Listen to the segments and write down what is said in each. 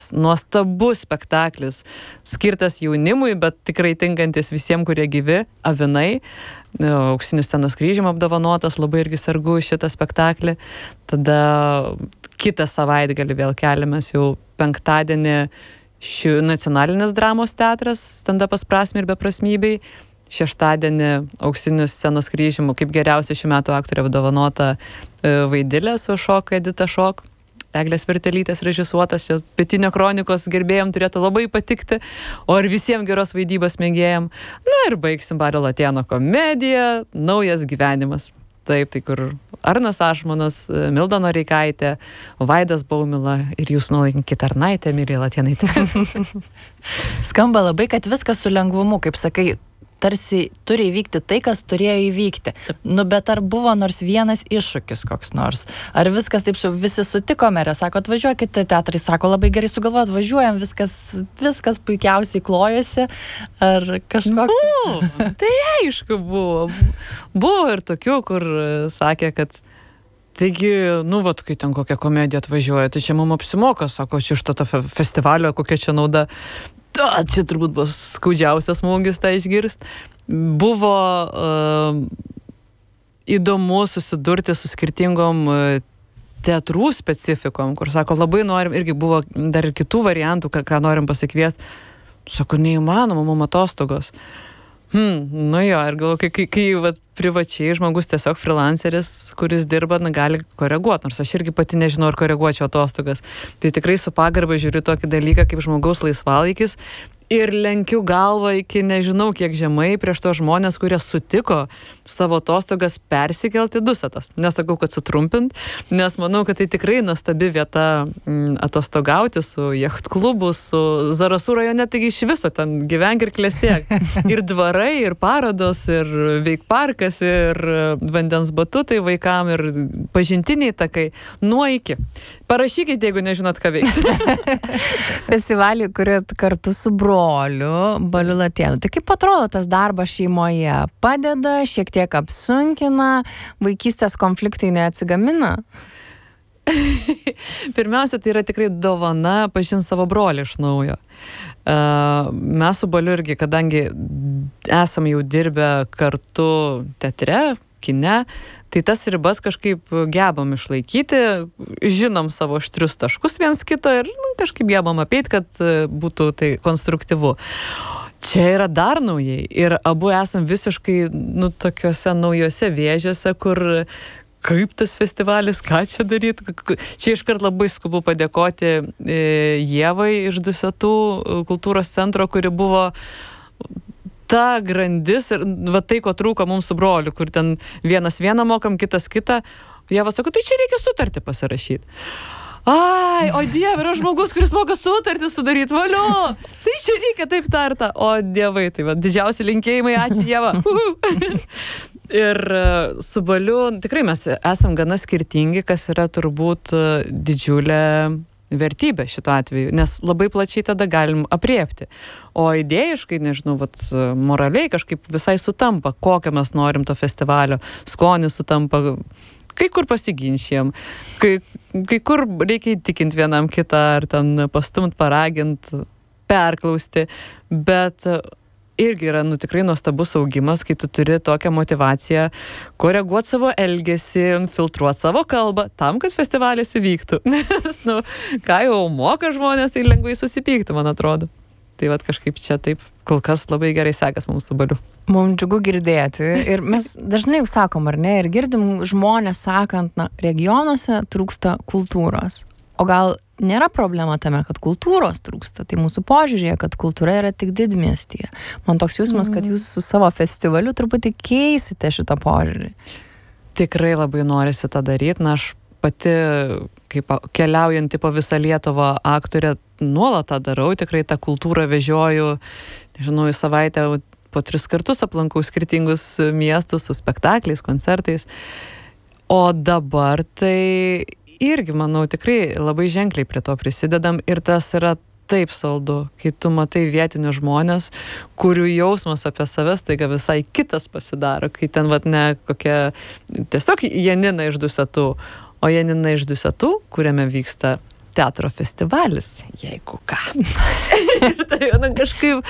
nuostabus spektaklis, skirtas jaunimui, bet tikrai tinkantis visiems, kurie gyvi, Avinai. Auksinių scenos kryžium apdovanotas, labai irgi sergu šitą spektaklį. Tada kitą savaitgalį vėl keliamės jau penktadienį Nacionalinis dramos teatras, stand-upas prasmei ir beprasmybei. Šeštadienį Auksinių scenos kryžiumų kaip geriausia šių metų aktorė apdovanota Vaidilė su Šok, Edita Šok. Eglės Vertelytės režisuotas, čia Pietinio kronikos gerbėjom turėtų labai patikti, o ir visiems geros vaidybos mėgėjam. Na ir baigsim Balio Latėno komediją Naujas gyvenimas. Taip, tai kur Arnas Ašmonas, Milda Noreikaitė, Vaidas Baumila ir jūs nuolaikink Tarnaitė, Emilija Latėnaitė. Skamba labai, kad viskas su lengvumu, kaip sakai, tarsi turi įvykti tai, kas turėjo įvykti. Nu, bet ar buvo nors vienas iššūkis koks nors? Ar viskas taip visi sutiko, merė, sako, atvažiuokite, teatrai sako, labai gerai sugalvojot, važiuojam, viskas puikiausiai klojosi, ar kažkoks... Tai aišku buvo. Buvo ir tokių, kur sakė, kad taigi, nu, vat, kai ten kokia komedija atvažiuoja, tai čia mums apsimoka, sako, čia iš to festivalio, kokia čia nauda. Čia turbūt bus skaudžiausias smūgis tą išgirst. Buvo įdomu susidurti su skirtingom teatrų specifikom, kur sako, labai norim, irgi buvo dar ir kitų variantų, ką norim pasikviesti. Sako, neįmanoma, mum atostogos. Nu jo, ir galvoju, kai vat, privačiai žmogus tiesiog freelanceris, kuris dirba, gali koreguoti, nors aš irgi pati nežinau, ar koreguočiau atostogas. Tai tikrai su pagarba žiūriu tokį dalyką kaip žmogaus laisvalaikis ir lenkiu galvą iki nežinau kiek žemai prieš to žmonės, kurie sutiko savo atostogas persikelti Dusetas. Nesakau, kad sutrumpint, nes manau, kad tai tikrai nuostabi vieta atostogauti su jachtklubu, su Zarasų rajone, taigi iš viso ten gyvenk ir klestėk. Ir dvarai, ir parodos, ir veikparkas, ir vandens batutai vaikam, ir pažintiniai takai. Nuo iki. Parašykite, jeigu nežinot, ką veikti. Festivalį, kurį kartu su broliu Baliu Latėnu. Tai kaip atrodo tas darbas šeimoje? Padeda, šiek tiek apsunkina, vaikystės konfliktai neatsigamina? Pirmiausia, tai yra tikrai dovana pažinti savo brolį iš naujo. Mes su Baliu irgi, kadangi esam jau dirbę kartu teatre, kine, tai tas ribas kažkaip gebam išlaikyti, žinom savo aštrius taškus viens kito ir kažkaip gebam apeit, kad būtų tai konstruktyvu. Čia yra dar naujai ir abu esam visiškai, tokiuose naujose vėžiuose, kur kaip tas festivalis, ką čia daryti. Čia iškart labai skubu padėkoti Ievai iš Dusetų kultūros centro, kuri buvo ta grandis ir va tai, ko trūko mums su broliu, kur ten vienas vieną mokam, kitas kitą. Ieva sako, tai čia reikia sutartį pasirašyti. Ai, o Dieve, yra žmogus, kuris moka sutartį sudaryti, valio. Tai čia reikia taip tarta. O Dievai, tai va, didžiausi linkėjimai, ačiū Ieva. Ir su Baliu tikrai mes esam gana skirtingi, kas yra turbūt didžiulė vertybė šituo atveju, nes labai plačiai tada galim apriepti. O idėjiškai, nežinau, moraliai kažkaip visai sutampa, kokią mes norim to festivalio, skonis sutampa, kai kur pasiginčijam, kai kur reikia įtikinti vienam kitą, ar ten pastumt, paragint, perklausti, bet irgi yra tikrai nuostabus augimas, kai tu turi tokią motivaciją koreguoti savo elgesį, filtruoti savo kalbą, tam, kad festivalis įvyktų. Nes, ką jau moka žmonės, tai lengvai susipykti, man atrodo. Tai kažkaip čia taip kol kas labai gerai sekas mums su Baliu. Mums džiugu girdėti. Ir mes dažnai jau sakom, ar ne, ir girdim žmonės sakant, regionuose trūksta kultūros. O gal nėra problema tame, kad kultūros trūksta, tai mūsų požiūrėje, kad kultūra yra tik didmiestyje. Man toks jausmas, kad jūs su savo festivaliu truputį keisite šitą požiūrį. Tikrai labai norisi tą daryti, aš pati, kaip keliaujanti po visą Lietuvą aktorė, nuolat tą darau, tikrai tą kultūrą vežioju, nežinau, į savaitę po 3 kartus aplankau skirtingus miestus su spektakliais, koncertais. O dabar tai irgi, manau, tikrai labai ženkliai prie to prisidedam ir tas yra taip saldu, kai tu matai vietinius žmonės, kurių jausmas apie save staiga visai kitas pasidaro, kai ten ne kokia tiesiog Janina iš Dusetų, o Janina iš Dusetų, kuriame vyksta teatro festivalis, jeigu ką. Ir tai kažkaip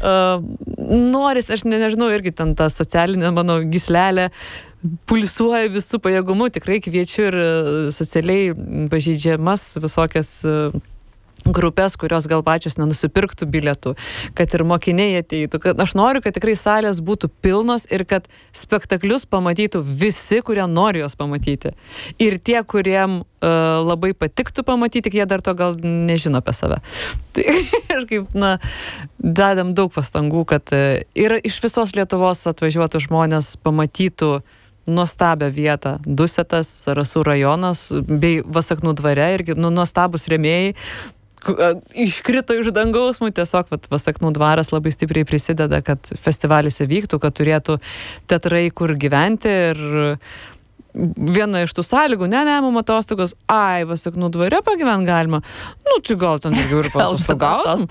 noris, aš nežinau, irgi ten ta socialinė mano gyslelė pulsuoja visų pajėgumų, tikrai kviečiu ir socialiai pažeidžiamas visokias grupės, kurios gal pačios nenusipirktų bilietų, kad ir mokiniai ateitų. Aš noriu, kad tikrai salės būtų pilnos ir kad spektaklius pamatytų visi, kurie nori juos pamatyti. Ir tie, kuriem labai patiktų pamatyti, tik jie dar to gal nežino apie save. Tai kažkaip, dedam daug pastangų, kad ir iš visos Lietuvos atvažiuotų žmonės pamatytų nuostabią vietą. Dusetas, Zarasų rajonas, bei Vasaknų dvare irgi nuostabus rėmėjai iškrito iš dangaus, tiesiog Vasaknų dvaras labai stipriai prisideda, kad festivalis įvyktų, kad turėtų teatrai kur gyventi ir viena iš tų sąlygų, mum atostogos, Vasaknų dvare pagyvent galima, tai gal ten irgi ir paatostogautum,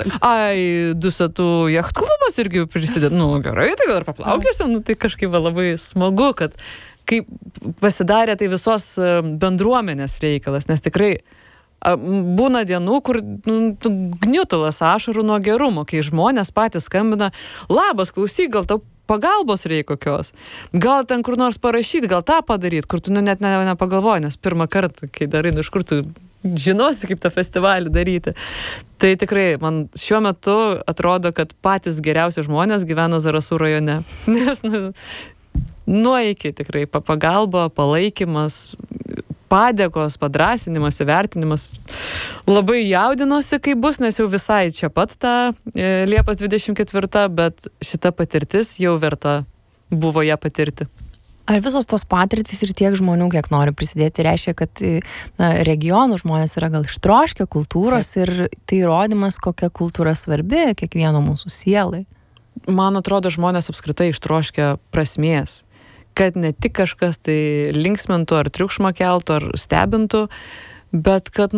Dusetų jachtklubas irgi prisideda, gerai, tai gal ir paplaukėsim, tai kažkaip labai smagu, kad kai pasidarė tai visos bendruomenės reikalas, nes tikrai būna dienų, kur gniutulas ašarų nuo gerumo, kai žmonės patys skambina, labas, klausyk, gal tau pagalbos reikia kokios, gal ten kur nors parašyti, gal tą padaryti, kur tu net nepagalvoji, nes pirmą kartą, kai darai, iš kur tu žinosi, kaip tą festivalį daryti. Tai tikrai, man šiuo metu atrodo, kad patys geriausi žmonės gyvena Zarasų rajone, nes nuo iki tikrai pagalba, palaikymas, padėkos, padrąsinimas, įvertinimas. Labai jaudinosi, kaip bus, nes jau visai čia pat ta Liepos 24, bet šita patirtis jau verta buvo ją patirti. Ar visos tos patirtys ir tiek žmonių, kiek nori prisidėti, reiškia, kad regionų žmonės yra gal ištroškę kultūros ir tai įrodymas, kokia kultūra svarbi kiekvieno mūsų sielai? Man atrodo, žmonės apskritai ištroškę prasmės, kad ne tik kažkas tai linksmintų ar triukšmą keltų ar stebintų, bet kad,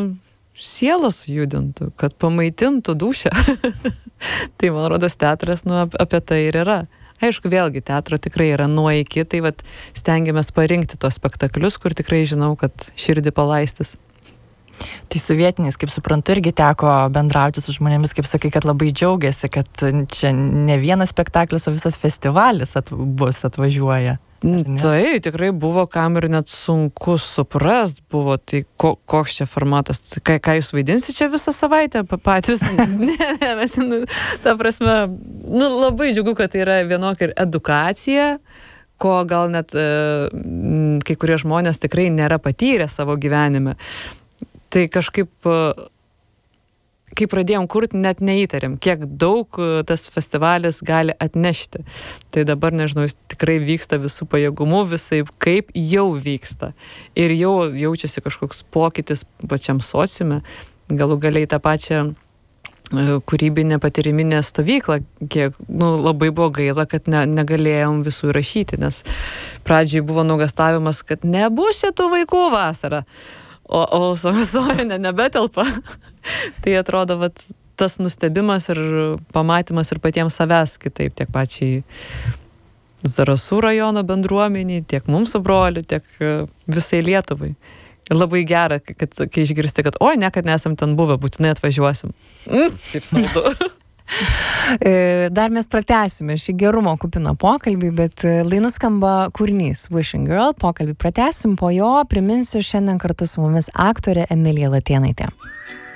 sielas judintų, kad pamaitintų dūšią. Tai, man rodos, teatras, apie tai ir yra. Aišku, vėlgi, teatro tikrai yra nuo iki, tai stengiamės parinkti tos spektaklius, kur tikrai žinau, kad širdį palaistis. Tai su vietiniais, kaip suprantu, irgi teko bendrauti su žmonėmis, kaip sakai, kad labai džiaugiasi, kad čia ne vienas spektaklis, o visas festivalis atvažiuoja. Tai tikrai buvo, kam ir net sunku suprast buvo, tai koks čia formatas, ką jūs vaidinsi čia visą savaitę patys? Ne, mes, ta prasme, labai džiugu, kad tai yra vienokia ir edukacija, ko gal net kai kurie žmonės tikrai nėra patyrę savo gyvenime. Tai kažkaip, kai pradėjom kurti, net neįtarėm, kiek daug tas festivalis gali atnešti. Tai dabar, nežinau, jis tikrai vyksta visų pajėgumų, visai kaip jau vyksta. Ir jau jaučiasi kažkoks pokytis pačiam sociume, galų galiai tą pačią kūrybinę patyriminę stovyklą, kiek labai buvo gaila, kad negalėjom visų įrašyti, nes pradžiai buvo nuogąstavimas, kad nebus šitų vaikų vasarą. O visuomenė nebetelpa. Tai atrodo, tas nustebimas ir pamatymas ir patiems savęs kitaip, tiek pačiai Zarasų rajono bendruomeniai, tiek mums su broliu, tiek visai Lietuvai. Ir labai gera, kai išgirsti, kad kad nesam ten buvę, būtinai atvažiuosim. Taip saldu. Dar mes pratęsime šį gerumo kupiną pokalbį, bet lai nuskamba kūrinys Wishing Girl, pokalbį pratęsim, po jo priminsiu šiandien kartu su mumis aktorė Emilija Latėnaitė.